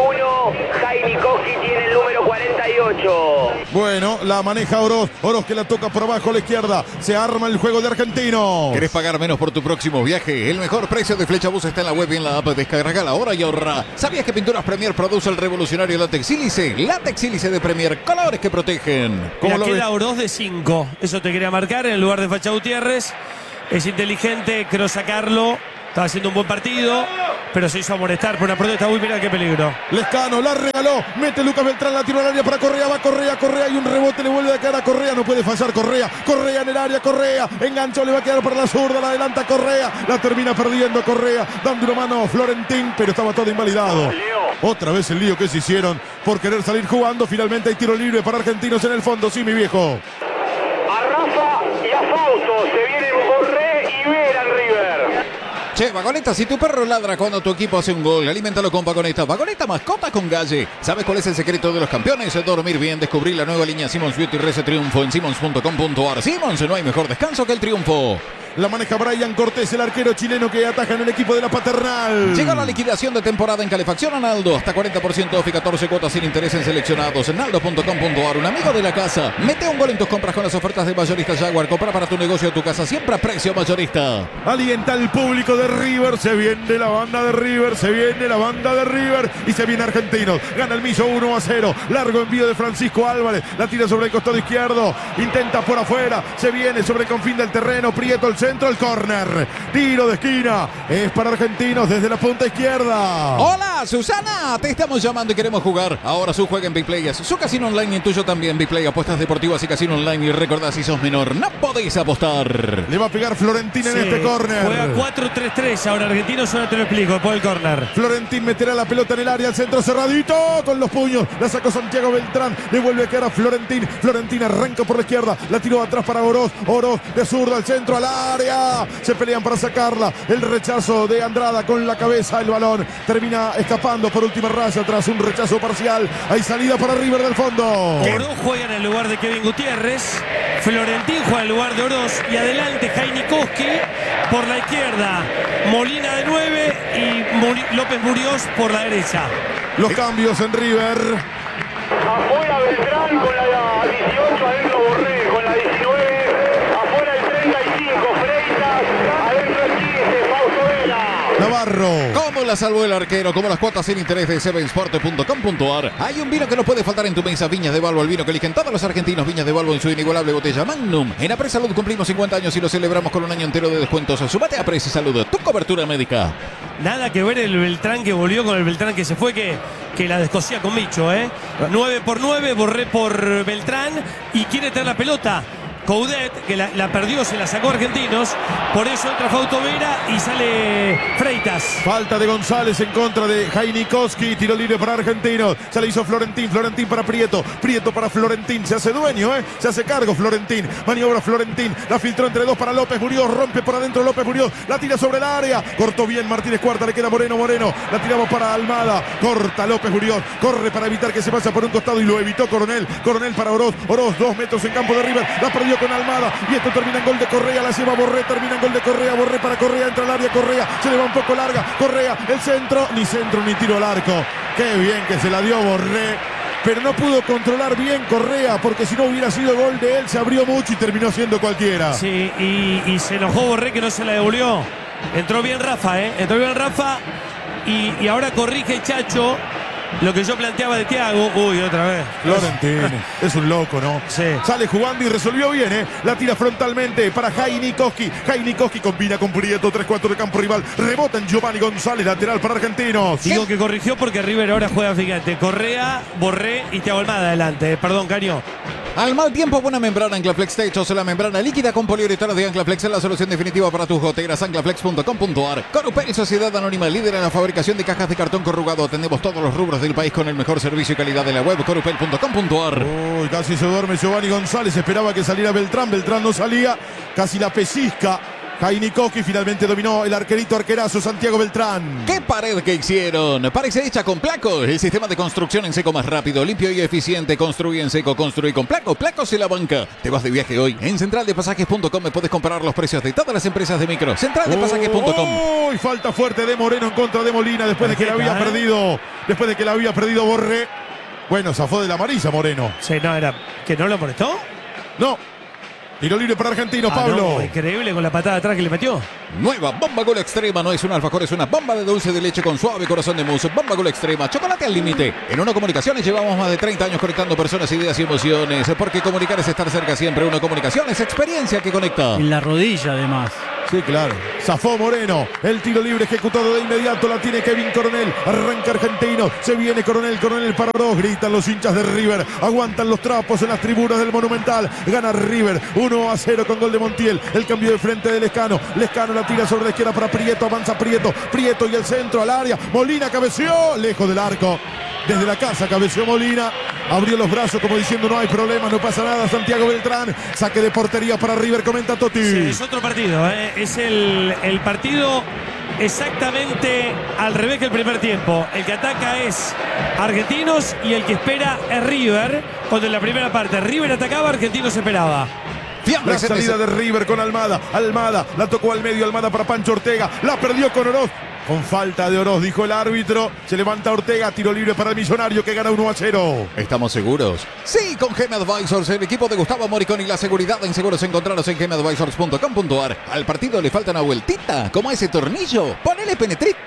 Jaime Koski tiene el número cuarenta y ocho. Bueno, la maneja Oroz. Oroz que la toca por abajo a la izquierda. Se arma el juego de Argentinos. ¿Querés pagar menos por tu próximo viaje? El mejor precio de Flechabús está en la web y en la app. Descarga ahora y ahorra. ¿Sabías que Pinturas Premier produce el revolucionario látex sílice? Látex sílice de Premier, colores que protegen. Mira, lo queda ves? Oroz de cinco. Eso te quería marcar en el lugar de Facha Gutiérrez. Es inteligente, creo sacarlo. Estaba haciendo un buen partido, pero se hizo amonestar por una protesta. Uy, mira qué peligro. Lescano la regaló, mete Lucas Beltrán, la tiró al área para Correa, va Correa, Correa y un rebote le vuelve a caer a Correa, no puede fallar Correa, Correa en el área, Correa, enganchó, le va a quedar para la zurda, la adelanta Correa, la termina perdiendo Correa, dando una mano a Florentín, pero estaba todo invalidado. Otra vez el lío que se hicieron por querer salir jugando, finalmente hay tiro libre para Argentinos en el fondo, sí mi viejo. A Rafa y a Fausto se vienen Borré y Vera en River. Che, Vagoneta, si tu perro ladra cuando tu equipo hace un gol, aliméntalo con Vagoneta. Vagoneta, mascota con Galle. ¿Sabes cuál es el secreto de los campeones? Dormir bien. Descubrí la nueva línea Simmons Beauty Rece Triunfo en simmons punto com punto ar. Simmons, no hay mejor descanso que el triunfo. La maneja Brian Cortés, el arquero chileno que ataja en el equipo de la Paternal. Llega la liquidación de temporada en calefacción a Naldo. Hasta cuarenta por ciento off y catorce cuotas sin interés en seleccionados. En naldo punto com punto ar. Un amigo de la casa. Mete un gol en tus compras con las ofertas de Mayorista Jaguar. Compra para tu negocio o tu casa. Siempre a precio mayorista. Alienta al público de River. Se viene la banda de River. Se viene la banda de River. Y se viene Argentinos. Gana el Millo uno a cero. Largo envío de Francisco Álvarez. La tira sobre el costado izquierdo. Intenta por afuera. Se viene sobre el confín del terreno. Prieto el centro. El córner. Tiro de esquina. Es para Argentinos desde la punta izquierda. Hola, Susana. Te estamos llamando y queremos jugar. Ahora su juega en Big Players. Su casino online y el tuyo también. Big Play, apuestas deportivas y casino online. Y recordá, si sos menor, no podéis apostar. Le va a pegar Florentín en Sí, este córner. Juega cuatro tres tres. Ahora Argentinos, ahora te lo explico. Después del córner. Florentín meterá la pelota en el área, al centro cerradito con los puños. La sacó Santiago Beltrán. Le vuelve a quedar a Florentín. Florentín arranca por la izquierda. La tiró atrás para Oroz. Oroz de zurda al centro, al área. Se pelean para sacarla. El rechazo de Andrada con la cabeza. El balón termina escapando por última raya tras un rechazo parcial. Hay salida para River del fondo. Oroz juega en el lugar de Kevin Gutiérrez. Florentín juega en el lugar de Oroz. Y adelante Jaime Koski por la izquierda. Molina de nueve y Muri- López Muriós por la derecha. Los cambios en River. Afuera Beltrán con la dieciocho, adentro Borré con la diecinueve. Afuera el treinta y cinco, Freitas. Adentro el quince, Fausto Vela. Navarro. ¿Cómo la salvó el arquero? Como las cuotas sin interés de seven sport punto com punto ar. Hay un vino que no puede faltar en tu mesa. Viñas de Balbo, el vino que eligen todos los argentinos. Viñas de Balbo en su inigualable botella Magnum. En Apres Salud cumplimos cincuenta años y lo celebramos con un año entero de descuentos. Sumate a Apres Salud, tu cobertura médica. Nada que ver el Beltrán que volvió con el Beltrán que se fue, que, que la descosía con Micho, ¿eh? nueve por nueve, Borré por Beltrán y quiere tener la pelota. Coudet, que la, la perdió, se la sacó Argentinos. Por eso entra Fausto Vera y sale Freitas. Falta de González en contra de Jaime Koski. Tiro libre para Argentinos. Se le hizo Florentín. Florentín para Prieto. Prieto para Florentín. Se hace dueño, ¿eh? Se hace cargo Florentín. Maniobra Florentín. La filtró entre dos para López Muriós. Rompe por adentro López Muriós. La tira sobre el área. Cortó bien Martínez Cuarta. Le queda Moreno. Moreno. La tiramos para Almada. Corta López Muriós. Corre para evitar que se vaya por un costado y lo evitó Coronel. Coronel para Oroz. Oroz, dos metros en campo de River. La perdió con Almada. Y esto termina en gol de Correa. La lleva Borré. Termina en gol de Correa. Borré para Correa. Entra al área. Correa. Se le va un poco larga. Correa. El centro. Ni centro ni tiro al arco. Qué bien que se la dio Borré. Pero no pudo controlar bien Correa, porque si no hubiera sido gol de él, se abrió mucho y terminó siendo cualquiera. Sí, y, y se enojó Borré que no se la devolvió. Entró bien Rafa, ¿eh? Entró bien Rafa y, y ahora corrige Chacho lo que yo planteaba de Thiago. Uy, otra vez. Florentín, es un loco, ¿no? Sí. Sale jugando y resolvió bien, ¿eh? La tira frontalmente para Jaime Koski. Jaime Koski combina con Prieto, tres cuatro de campo rival. Rebota en Giovanni González, lateral para Argentinos. Digo que corrigió porque River ahora juega, fíjate, Correa, Borré y Thiago Almada adelante. Perdón, Caño. Al mal tiempo, buena membrana Anclaflex Techos, la membrana líquida con poliuretano de Anclaflex es la solución definitiva para tus goteras. Anclaflex punto com punto ar. Corupel, Sociedad Anónima, líder en la fabricación de cajas de cartón corrugado. Atendemos todos los rubros del país con el mejor servicio y calidad de la web. Corupel punto com punto ar. Uy, casi se duerme Giovanni González. Esperaba que saliera Beltrán. Beltrán no salía. Casi la pellizca Jainikoski finalmente dominó el arquerito arquerazo Santiago Beltrán. ¡Qué pared que hicieron! Parece hecha con Placo, el sistema de construcción en seco más rápido, limpio y eficiente. Construye en seco, construye con Placo. Placo se la banca. Te vas de viaje hoy. En central de pasajes punto com me puedes comparar los precios de todas las empresas de micro. central de pasajes punto com. ¡Uy! Falta fuerte de Moreno en contra de Molina después de que la había ¿eh? perdido. Después de que la había perdido Borré. Bueno, zafó de la amarilla Moreno. Sí, no, era. ¿Que no lo molestó? No. Tiro libre para Argentinos, Ah, Pablo. no, increíble con la patada atrás que le metió. Nueva Bomba Gol Extrema. No es un alfajor, es una bomba de dulce de leche con suave corazón de mousse. Bomba Gol Extrema. Chocolate al límite. En Uno Comunicaciones llevamos más de treinta años conectando personas, ideas y emociones. Porque comunicar es estar cerca siempre. Uno Comunicaciones, experiencia que conecta. En la rodilla, además. Sí, claro. Zafó Moreno. El tiro libre ejecutado de inmediato. La tiene Kevin Coronel. Arranca Argentino. Se viene Coronel. Coronel para Oroz. Gritan los hinchas de River. Aguantan los trapos en las tribunas del Monumental. Gana River. uno a cero con gol de Montiel. El cambio de frente de Lescano. Lescano la tira sobre la izquierda para Prieto. Avanza Prieto. Prieto y el centro al área. Molina cabeció. Lejos del arco. Desde la casa cabeció Molina. Abrió los brazos como diciendo no hay problema, no pasa nada. Santiago Beltrán. Saque de portería para River. Comenta Totti. Sí, es otro partido. ¿eh? Es el, el partido exactamente al revés que el primer tiempo. El que ataca es Argentinos y el que espera es River. Cuando en la primera parte River atacaba, Argentinos esperaba. La salida de River con Almada. Almada la tocó al medio. Almada para Pancho Ortega. La perdió con Oroz. Con falta de Oroz, dijo el árbitro. Se levanta Ortega. Tiro libre para el Millonario que gana uno a cero. ¿Estamos seguros? Sí, con G M Advisors, el equipo de Gustavo Moricón y la seguridad en seguros encontraros en gem advisors punto com punto ar. Al partido le falta una vueltita, como a ese tornillo. Ponele Penetrit.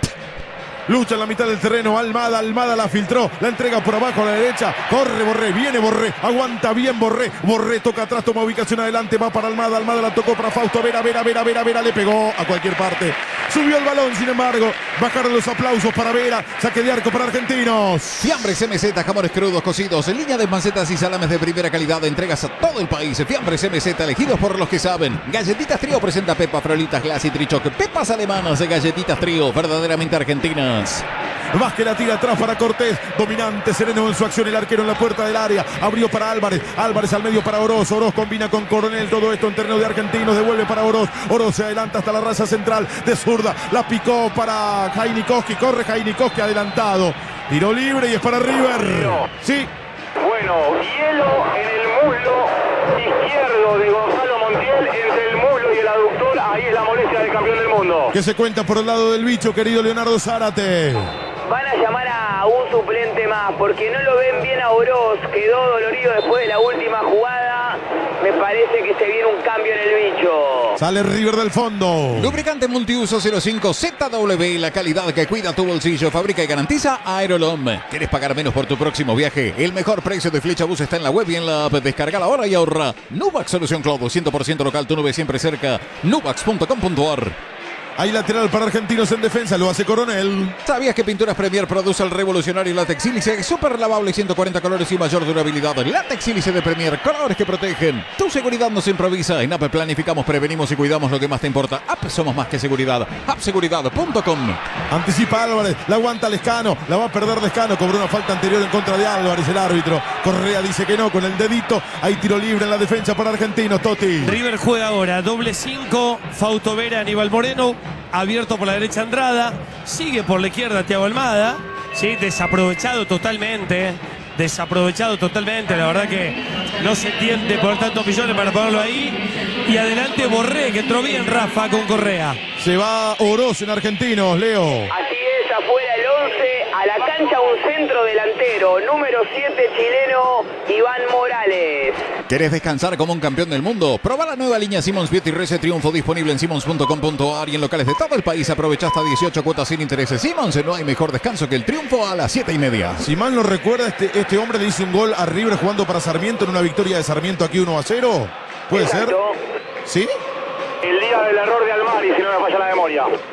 Lucha en la mitad del terreno. Almada, Almada la filtró. La entrega por abajo a la derecha. Corre Borré, viene Borré. Aguanta bien Borré. Borré toca atrás, toma ubicación adelante. Va para Almada. Almada la tocó para Fausto Vera, Vera, Vera, Vera, Vera. Le pegó a cualquier parte. Subió el balón, sin embargo. Bajaron los aplausos para Vera. Saque de arco para Argentinos. Fiambres M Z, jamones crudos cocidos. En línea de mancetas y salames de primera calidad. Entregas a todo el país. Fiambres M Z, elegidos por los que saben. Galletitas Trío presenta Pepa, Frolitas, Glass y Trichoc. Pepas alemanas de Galletitas Trío, verdaderamente argentinas. Vázquez la tira atrás para Cortés. Dominante, sereno en su acción. El arquero en la puerta del área. Abrió para Álvarez. Álvarez al medio para Oroz. Oroz combina con Coronel. Todo esto en terreno de Argentinos. Devuelve para Oroz. Oroz se adelanta hasta la raza central de zurda. La picó para Jainikoski. Corre Jainikoski adelantado. Tiro libre y es para River. Sí. Bueno, hielo en el muslo izquierdo de Gonzalo Montiel, entre el muslo y el aductor. Ahí es la molestia del campeón del mundo. ¿Qué se cuenta por el lado del bicho, querido Leonardo Zárate? Van a llamar a un suplente más porque no lo ven bien a Oroz. Quedó dolorido después de la última jugada. Me parece que se viene un cambio en el bicho. Sale River del fondo. Lubricante multiuso cero cinco Z W, la calidad que cuida tu bolsillo, fabrica y garantiza Aerolom. ¿Quieres pagar menos por tu próximo viaje? El mejor precio de Flecha Bus está en la web y en la app. Descarga ahora y ahorra. Nubax Solución Cloud, cien por ciento local, tu nube siempre cerca. nubax punto com punto ar. Hay lateral para Argentinos en defensa, lo hace Coronel. ¿Sabías que Pinturas Premier produce el revolucionario látex sílice? Súper lavable, ciento cuarenta colores y mayor durabilidad. Látex sílice de Premier, colores que protegen. Tu seguridad nos improvisa. En App planificamos, prevenimos y cuidamos lo que más te importa. App somos más que seguridad. app seguridad punto com. Anticipa Álvarez, la aguanta Lescano, la va a perder Lescano. Cobró una falta anterior en contra de Álvarez, el árbitro. Correa dice que no, con el dedito. Hay tiro libre en la defensa para Argentinos, Totti. River juega ahora, doble cinco, Fausto Vera, Aníbal Moreno. Abierto por la derecha Andrada, sigue por la izquierda Thiago Almada, ¿sí? Desaprovechado totalmente, desaprovechado totalmente, la verdad que no se entiende por tantos millones para ponerlo ahí. Y adelante Borré, que entró bien Rafa con Correa. Se va Oroz en Argentinos, Leo. Así es, afuera el once, a la cancha un centro delantero, número siete chileno, Iván Morales. ¿Querés descansar como un campeón del mundo? Proba la nueva línea Simmons Beauty Reset Triunfo, disponible en simmons punto com punto ar y en locales de todo el país. Aprovecha hasta dieciocho cuotas sin intereses. Simmons, no hay mejor descanso que el triunfo a las siete y media. Si mal no recuerda, este, este hombre le hizo un gol a River jugando para Sarmiento en una victoria de Sarmiento aquí uno a cero. ¿Puede Exacto. ser? ¿Sí? El día del error de Almari, si no me falla la memoria.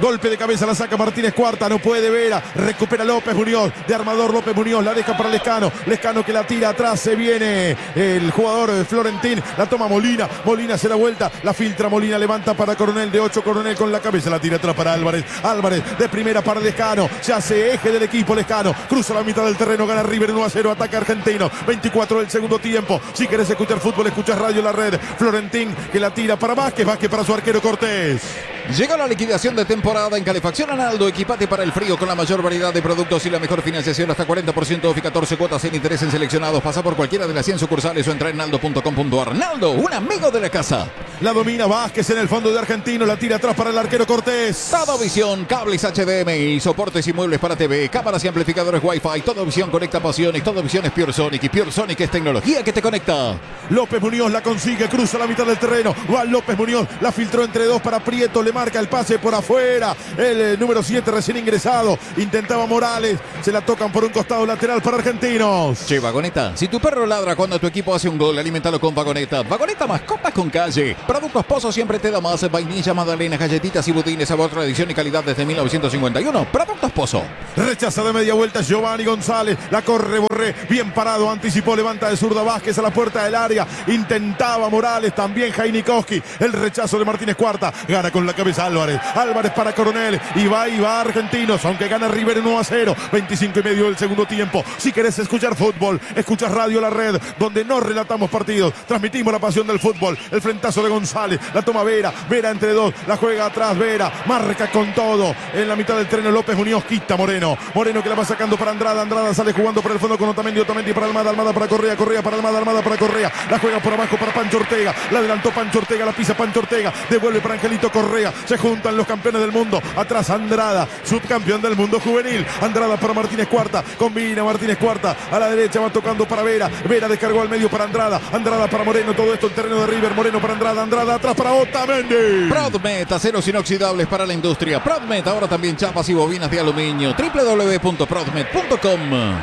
Golpe de cabeza, la saca Martínez Cuarta. No puede Vera. Recupera López Muñoz. De armador López Muñoz. La deja para Lescano. Lescano que la tira atrás. Se viene el jugador de Florentín. La toma Molina. Molina se da vuelta. La filtra Molina. Levanta para Coronel de ocho. Coronel con la cabeza. La tira atrás para Álvarez. Álvarez de primera para Lescano. Se hace eje del equipo Lescano. Cruza la mitad del terreno. Gana River uno a cero. Ataque argentino. veinticuatro del segundo tiempo. Si querés escuchar fútbol, escuchas Radio La Red. Florentín que la tira para Vázquez. Vázquez para su arquero Cortés. Llegó la liquidación de temporada en Calefacción Analdo. Equipate para el frío con la mayor variedad de productos y la mejor financiación. Hasta cuarenta por ciento off y catorce cuotas sin interés en seleccionados. Pasa por cualquiera de las cien sucursales o entra en naldo punto com punto ar. Naldo, un amigo de la casa. La domina Vázquez en el fondo de Argentino. La tira atrás para el arquero Cortés. Todo Visión, cables H D M I, soportes y muebles para T V, cámaras y amplificadores Wi-Fi. Todo Visión conecta pasiones. Todo Visión es Pure Sonic y Pure Sonic es tecnología que te conecta. López Muñoz la consigue. Cruza la mitad del terreno. Va López Muñoz. La filtró entre dos para Prieto. Le marca el pase por afuera. El eh, número siete recién ingresado. Intentaba Morales. Se la tocan por un costado lateral para Argentinos. Che, Vagoneta, si tu perro ladra cuando tu equipo hace un gol, aliméntalo con Vagoneta. Vagoneta, mascotas con calle. Productos Pozo siempre te da más. Vainilla, magdalenas, galletitas y budines. Sabor, tradición y calidad desde mil novecientos cincuenta y uno. Productos Pozo. Rechaza de media vuelta Giovanni González. La corre Borré. Bien parado. Anticipó. Levanta de zurda Vázquez a la puerta del área. Intentaba Morales. También Jainikowski. El rechazo de Martínez Cuarta. Gana con la cabeza Álvarez. Álvarez para Coronel. Y va y va Argentinos. Aunque gana River uno a cero. veinticinco y medio del segundo tiempo. Si querés escuchar fútbol, escuchas Radio La Red, donde no relatamos partidos. Transmitimos la pasión del fútbol. El frentazo de González. La toma Vera. Vera entre dos. La juega atrás Vera. Marca con todo. En la mitad del terreno López Muñoz. Quita Moreno. Moreno que la va sacando para Andrada. Andrada sale jugando por el fondo con Otamendi. Otamendi para Almada. Almada para Correa. Correa para Almada. Almada para Correa. La juega por abajo para Pancho Ortega. La adelantó Pancho Ortega. La pisa Pancho Ortega. Devuelve para Angelito Correa. Se juntan los campeones del mundo. Atrás Andrada. Subcampeón del mundo juvenil. Andrada para Martínez Cuarta. Combina Martínez Cuarta. A la derecha va tocando para Vera. Vera descargó al medio para Andrada. Andrada para Moreno. Todo esto en terreno de River. Moreno para Andrada. Andrada atrás para Otamendi. Prodmet, aceros inoxidables para la industria. Prodmet, ahora también chapas y bobinas de aluminio. doble u doble u doble u punto prodmet punto com.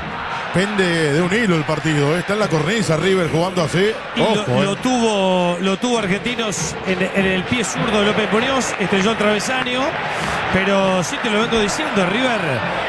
Pende de un hilo el partido. Está en la cornisa River jugando así. Y Ojo, lo, lo eh. tuvo lo tuvo Argentinos en, en el pie zurdo de López Muñoz. Estrelló el travesaño. Pero sí te lo vengo diciendo, River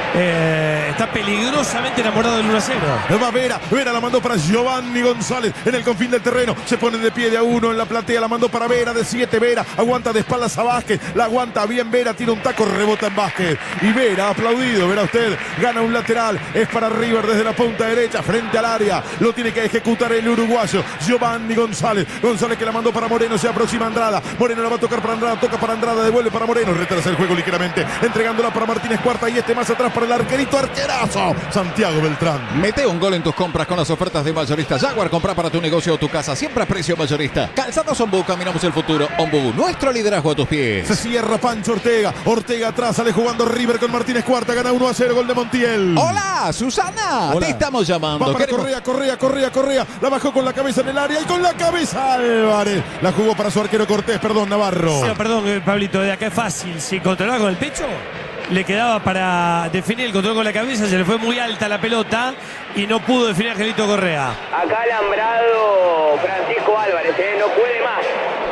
eh, está peligrosamente enamorado del uno a cero. Va Vera, Vera la mandó para Giovanni González en el confín del terreno, se pone de pie de a uno en la platea, la mandó para Vera de siete, Vera aguanta de espaldas a Vázquez, la aguanta bien Vera, tira un taco, rebota en Vázquez y Vera aplaudido, verá usted, gana un lateral, es para River desde la punta derecha, frente al área, lo tiene que ejecutar el uruguayo Giovanni González, González que la mandó para Moreno, se aproxima Andrada, Moreno la va a tocar para Andrada, toca para Andrada, devuelve para Moreno, retrasa el juego ligeramente, entregándola para Martínez Cuarta y este más atrás para el arquerito arquerazo, Santiago Beltrán. Mete un gol en tus compras con las ofertas de Mayorista Jaguar. Compra para tu negocio o tu casa siempre a precio mayorista. Calzados Ombú, caminamos el futuro. Ombú, nuestro liderazgo a tus pies. Se cierra Pancho Ortega. Ortega atrás, sale jugando River con Martínez Cuarta. Gana uno a cero, gol de Montiel. Hola, Susana. Hola. Te estamos llamando. Va para Queremos... Correa, Correa, Correa, Correa. La bajó con la cabeza en el área y con la cabeza Álvarez. La jugó para su arquero Cortés, perdón, Navarro. Sí, perdón, eh, Pablito, de acá es fácil. Si controlaba con el pecho, le quedaba para definir el control con la cabeza. Se le fue muy alta la pelota y no pudo definir a Angelito Correa. Acá alambrado Francisco Álvarez, ¿eh? No puede más.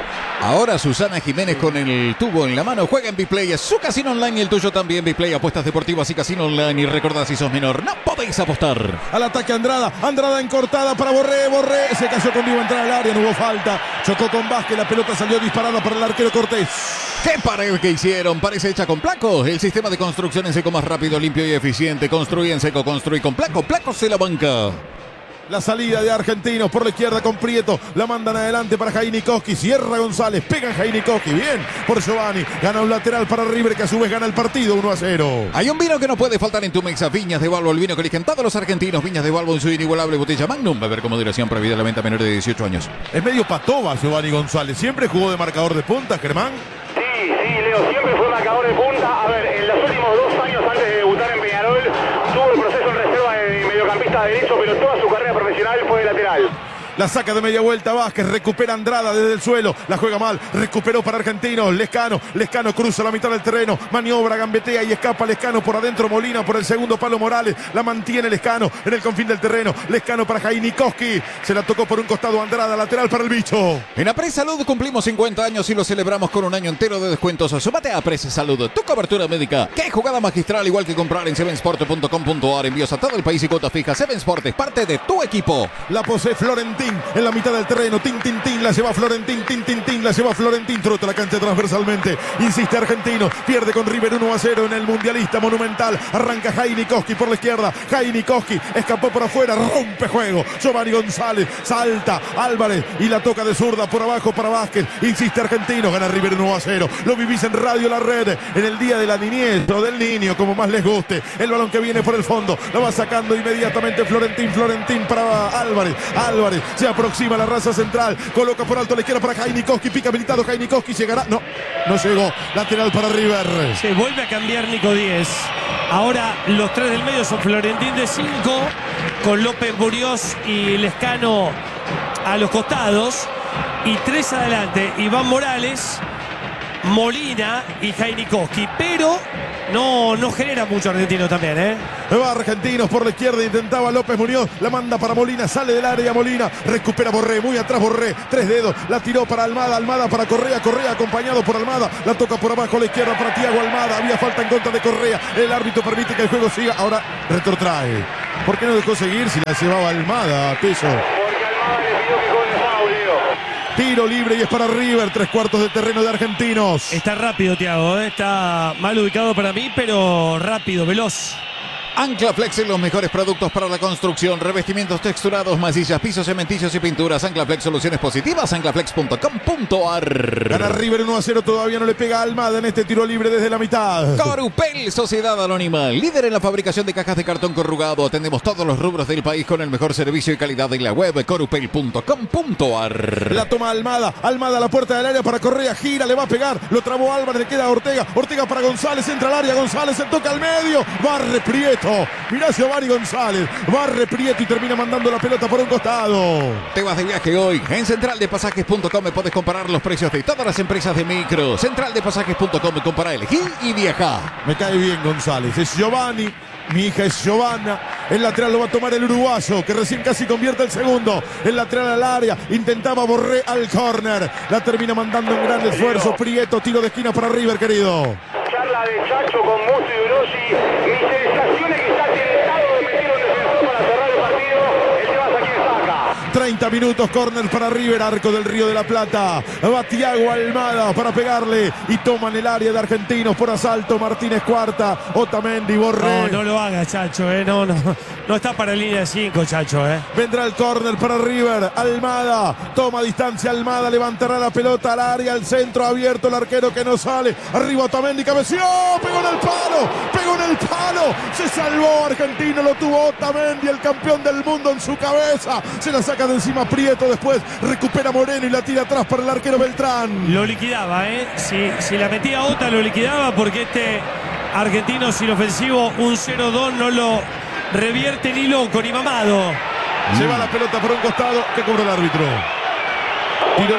Ahora Susana Jiménez con el tubo en la mano. Juega en Biplay, es su casino online y el tuyo también. Biplay, apuestas deportivas y casino online. Y recordad, si sos menor, no podéis apostar. Al ataque Andrada. Andrada encortada para Borré. Borré se cayó con Vivo a entrar al área. No hubo falta. Chocó con Vázquez. La pelota salió disparada para el arquero Cortés. ¿Qué pared que hicieron? Parece hecha con Placo. El sistema de construcción en seco más rápido, limpio y eficiente. Construye en seco, construye con Placo. Placo se la banca. La salida de Argentinos por la izquierda con Prieto. La mandan adelante para Jainikowski. Cierra González. Pega Jainikowski. Bien por Giovanni. Gana un lateral para River que a su vez gana el partido uno a cero. Hay un vino que no puede faltar en tu mesa. Viñas de Balbo, el vino que eligen todos los argentinos. Viñas de Balbo en su inigualable botella Magnum. Beber con moderación, prohibida la venta a menores de dieciocho años. Es medio patoba Giovanni González. Siempre jugó de marcador de punta, Germán. Sí, sí, Leo, siempre fue marcador de punta. A ver, en los últimos dos años antes de debutar en Peñarol, tuvo el proceso en reserva de mediocampista derecho, pero toda su carrera profesional fue de lateral. La saca de media vuelta Vázquez, recupera Andrada desde el suelo, la juega mal, recuperó para Argentinos, Lescano, Lescano cruza la mitad del terreno, maniobra, gambetea y escapa Lescano por adentro, Molina por el segundo palo Morales, la mantiene Lescano en el confín del terreno, Lescano para Jainikowski, se la tocó por un costado Andrada, lateral para el bicho. En Apres Salud cumplimos cincuenta años y lo celebramos con un año entero de descuentos. Súmate a Apres Salud, tu cobertura médica. ¡Qué jugada magistral! Igual que comprar en seven sport punto com punto a r, envíos a todo el país y cuotas fijas. Seven Sport es parte de tu equipo. La posee Florentín en la mitad del terreno. Tin, tin, tin. La lleva Florentín. Tin, tin, tin. La lleva Florentín. Trota la cancha transversalmente. Insiste Argentino. Pierde con River uno a cero en el Mundialista Monumental. Arranca Jainikowski por la izquierda. Jainikowski escapó por afuera. Rompe juego. Giovanni González. Salta Álvarez y la toca de zurda por abajo para Vázquez. Insiste Argentino. Gana River uno a cero. Lo vivís en Radio La Red. En el día de la niñez o del niño, como más les guste. El balón que viene por el fondo. Lo va sacando inmediatamente Florentín. Florentín para Álvarez. Álvarez se aproxima a la raza central. Coloca por alto a la izquierda para Jainikowski. Pica habilitado Jainikowski. Llegará. No, no llegó. Lateral para River. Se vuelve a cambiar Nico Díez. Ahora los tres del medio son Florentín de cinco, con López Muriós y Lescano a los costados. Y tres adelante, Iván Morales, Molina y Jainikowski. Pero no, no genera mucho Argentino también, ¿eh? Va Argentinos por la izquierda, intentaba López Muñoz, la manda para Molina, sale del área Molina, recupera Borré, muy atrás Borré, tres dedos, la tiró para Almada, Almada para Correa, Correa acompañado por Almada, la toca por abajo a la izquierda para Thiago Almada, había falta en contra de Correa, el árbitro permite que el juego siga, ahora retrotrae. ¿Por qué no dejó seguir si la llevaba Almada, Tello? Porque Almada le pidió que cobre foul, Leo. Tiro libre y es para River, tres cuartos de terreno de Argentinos. Está rápido, Thiago, ¿eh? Está mal ubicado para mí, pero rápido, veloz. Ancla Flex, los mejores productos para la construcción, revestimientos texturados, masillas, pisos, cementicios y pinturas. Ancla Flex, soluciones positivas, anclaflex punto com punto a r. Gana River uno a cero, todavía no le pega a Almada en este tiro libre desde la mitad. Corupel, Sociedad Anónima, líder en la fabricación de cajas de cartón corrugado. Atendemos todos los rubros del país con el mejor servicio y calidad en la web, corupel punto com punto a r. La toma Almada, Almada a la puerta del área para Correa, gira, le va a pegar, lo trabó Álvarez, le queda a Ortega, Ortega para González, entra al área, González se toca al medio, barre Prieto. Mirá Giovanni González, barre Prieto y termina mandando la pelota por un costado. Te vas de viaje hoy. En central de pasajes punto com puedes comparar los precios de todas las empresas de micro. central de pasajes punto com, compara, elegí y viaja. Me cae bien González, es Giovanni, mi hija es Giovanna. El lateral lo va a tomar el uruguayo, que recién casi convierte el segundo. El lateral al área, intentaba Borré al córner. La termina mandando en gran esfuerzo Prieto, tiro de esquina para River, querido. Charla de Chacho con Musto y Grossi. Mi sensación es que está tentado de meter un defensor para cerrar el partido. El tema es a quién saca. treinta minutos, córner para River, arco del Río de la Plata. Va Thiago Almada para pegarle y toman el área de Argentinos por asalto. Martínez Cuarta, Otamendi, Borré. No, no lo haga, Chacho, ¿eh? No, no, no está para línea de cinco, Chacho, ¿eh? Vendrá el córner para River. Almada toma distancia. Almada levantará la pelota al área, al centro abierto. El arquero que no sale. Arriba Otamendi, cabeció. Pegó en el palo. Pegó en el palo. Se salvó Argentino. Lo tuvo Otamendi, el campeón del mundo, en su cabeza. Se la saca de encima Prieto. Después recupera Moreno y la tira atrás para el arquero Beltrán. Lo liquidaba, ¿eh? Si, si la metía Ota, lo liquidaba porque este argentino sin ofensivo, un cero dos, no lo revierte ni loco, ni mamado. Lleva la pelota por un costado. ¿Qué cobró el árbitro? Tiro.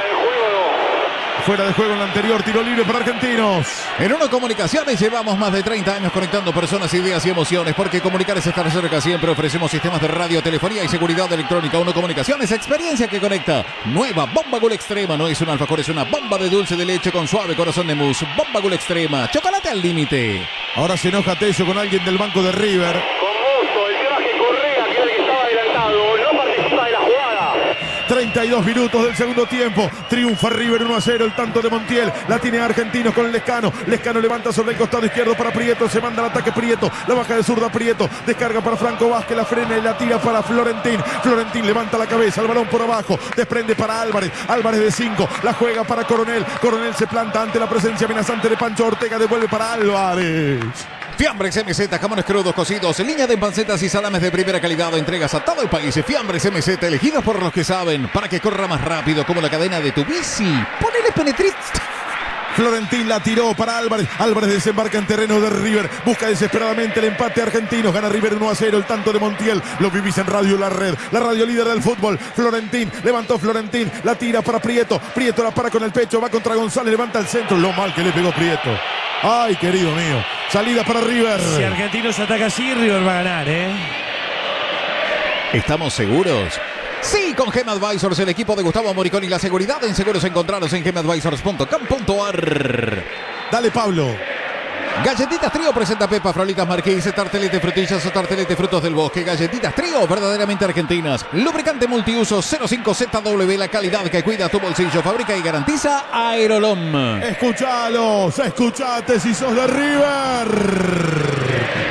Fuera de juego en la anterior, tiro libre para Argentinos. En Uno Comunicaciones llevamos más de treinta años conectando personas, ideas y emociones, porque comunicar es estar cerca siempre. Ofrecemos sistemas de radio, telefonía y seguridad electrónica. Uno Comunicaciones, experiencia que conecta. Nueva Bomba Gol Extrema, no es un alfajor, es una bomba de dulce de leche con suave corazón de mousse. Bomba Gol Extrema, chocolate al límite. Ahora se enoja Tello con alguien del banco de River. Con Musto, el tema es que Correa, que era el que estaba adelantado, no participa de la jugada. treinta y dos minutos del segundo tiempo. Triunfa River uno a cero. El tanto de Montiel. La tiene Argentinos con el Lescano. Lescano levanta sobre el costado izquierdo para Prieto. Se manda el ataque Prieto. La baja de zurda Prieto. Descarga para Franco Vázquez. La frena y la tira para Florentín. Florentín levanta la cabeza. El balón por abajo. Desprende para Álvarez. Álvarez de cinco. La juega para Coronel. Coronel se planta ante la presencia amenazante de Pancho Ortega. Devuelve para Álvarez. Fiambres M Z, jamones crudos cocidos, línea de pancetas y salames de primera calidad, entregas a todo el país. Fiambres M Z, elegidos por los que saben, para que corra más rápido como la cadena de tu bici. Ponele penetrit. Florentín la tiró para Álvarez. Álvarez desembarca en terreno de River. Busca desesperadamente el empate argentino. Gana River uno a cero. El tanto de Montiel. Lo vivís en Radio La Red. La radio líder del fútbol. Florentín. Levantó Florentín. La tira para Prieto. Prieto la para con el pecho. Va contra González. Levanta el centro. Lo mal que le pegó Prieto. Ay, querido mío. Salida para River. Si Argentinos ataca así, River va a ganar, ¿eh? ¿Estamos seguros? Sí, con Gem Advisors, el equipo de Gustavo Moricón y la seguridad en seguros encontrados en gem advisors punto com punto a r. Dale, Pablo. Galletitas Trío presenta Pepa, Frolitas Marqués, tartelete frutillas o tartelete frutos del bosque. Galletitas Trío, verdaderamente argentinas. Lubricante multiuso cero cinco Z W, la calidad que cuida tu bolsillo. Fabrica y garantiza Aerolom. Escuchalos, escuchate si sos de River.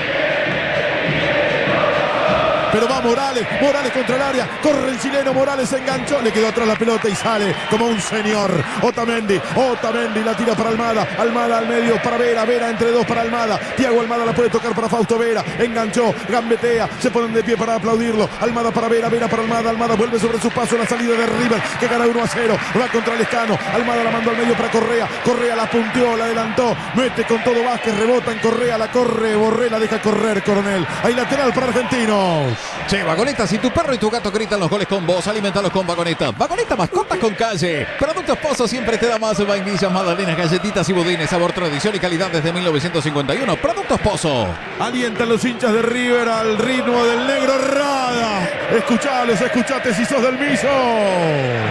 Pero va Morales, Morales contra el área, corre el chileno, Morales se enganchó, le quedó atrás la pelota y sale como un señor. Otamendi, Otamendi la tira para Almada, Almada al medio para Vera, Vera entre dos para Almada, Thiago Almada la puede tocar para Fausto Vera, enganchó, gambetea, se ponen de pie para aplaudirlo, Almada para Vera, Vera para Almada, Almada vuelve sobre su paso, la salida de River, que gana uno a cero, va contra el Escano, Almada la mandó al medio para Correa, Correa la punteó, la adelantó, mete con todo Vázquez, rebota en Correa, la corre, Borré la deja correr, Coronel, hay lateral para Argentinos. Che, Vagoneta, si tu perro y tu gato gritan los goles con vos, alimentalos con Vagoneta. Vagoneta, mascotas con calle. Productos Pozo siempre te da más. Vainillas, magdalenas, galletitas y budines. Sabor, tradición y calidad desde mil novecientos cincuenta y uno. Productos Pozo. Alientan los hinchas de River al ritmo del negro Rada. Escuchales, escuchate si sos del Miso.